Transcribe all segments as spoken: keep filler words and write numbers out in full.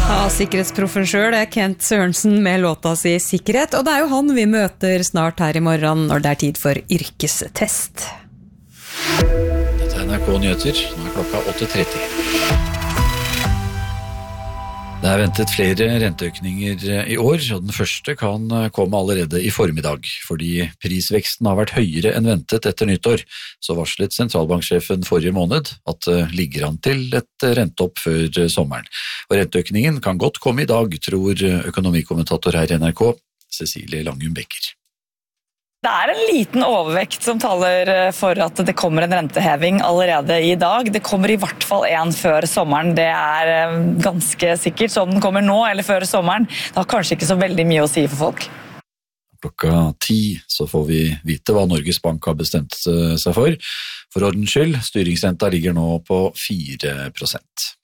Ja, sikkerhetsproffen selv er Kent Sørensen med låta si Sikkerhet, og det er jo han vi møter snart her i morgen når det er tid for yrkestest. Dette er N R K Nyheter, nå er klokka åtte tretti. Det er ventet flere renteøkninger i år, og den første kan komme allerede i formiddag. Fordi prisveksten har vært høyere enn ventet etter nyttår, så varslet sentralbanksjefen forrige måned at det ligger an til et renteopp før sommeren. Og renteøkningen kan godt komme i dag, tror økonomikommentator her i N R K, Cecilie Langum Becker. Det er en liten overvekt som taler for at det kommer en renteheving allerede i dag. Det kommer i hvert fall en før sommeren. Det er ganske sikkert. Så om den kommer nå eller før sommeren, det har kanskje ikke så veldig mye å si for folk. Klokka ti så får vi vite hva Norges Bank har bestemt seg for. For ordens skyld, styringsrenta ligger nå på fire prosent.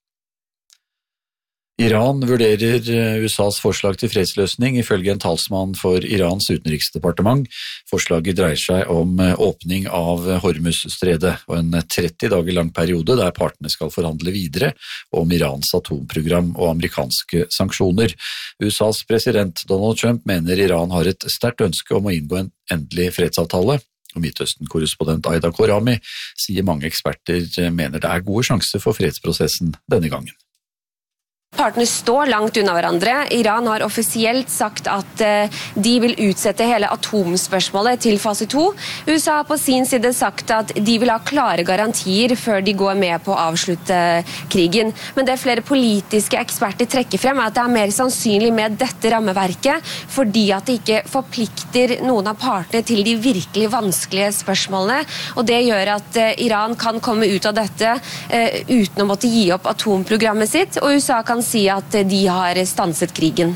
Iran vurderer U S A's forslag til fredsløsning ifølge en talsmann for Irans utenriksdepartement. Forslaget dreier seg om åpning av Hormuzstredet og en tretti dager lang periode der partene skal forhandle videre om Irans atomprogram og amerikanske sanksjoner. U S A's president Donald Trump mener Iran har et sterkt ønske om å inngå en endelig fredsavtale. Og Midtøsten-korrespondent Aida Korami sier mange eksperter mener det er gode sjanser for fredsprosessen denne gangen. Partene står langt unna hverandre. Iran har offisielt sagt at de vil utsette hele atomspørsmålet til fase to. U S A har på sin side sagt at de vil ha klare garantier før de går med på å avslutte krigen. Men det flere politiske eksperter trekker frem er at det er mer sannsynlig med dette rammeverket, fordi at det ikke forplikter noen av partene til de virkelig vanskelige spørsmålene. Og det gjør at Iran kan komme ut av dette uten å måtte gi opp atomprogrammet sitt, og U S A kan si at de har stanset krigen.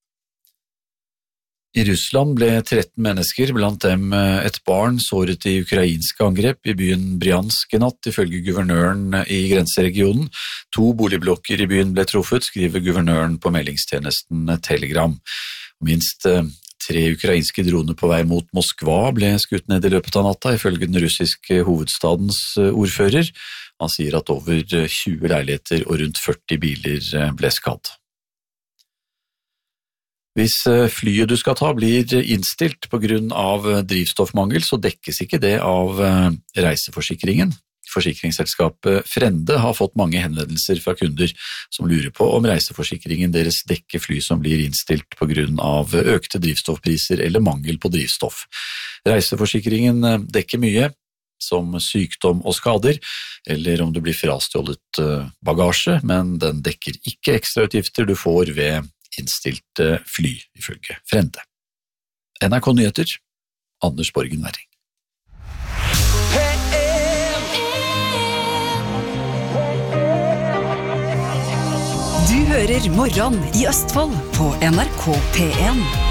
I Russland ble tretten mennesker, blant dem et barn, såret i ukrainske angrep i byen Bryansk i natt, ifølge guvernøren i grenseregionen. To boligblokker i byen ble truffet, skriver guvernøren på meldingstjenesten Telegram. Minst tre ukrainske droner på vei mot Moskva ble skutt ned i løpet av natta, ifølge den russiske hovedstadens ordfører. Han sier at over tjue leiligheter og rundt førti biler ble skadd. Hvis flyet du skal ta blir innstilt på grunn av drivstoffmangel, så dekkes ikke det av reiseforsikringen. Forsikringsselskapet Frende har fått mange henvendelser fra kunder som lurer på om reiseforsikringen deres dekker fly som blir innstilt på grunn av økte drivstoffpriser eller mangel på drivstoff. Reiseforsikringen dekker mye, som sykdom og skader, eller om du blir frastjålet bagasje, men den dekker ikke ekstrautgifter du får ved innstilte fly, ifølge Frende. N R K Nyheter, Anders Borgen Werring. Du hører Morgen i Østfold på N R K P en.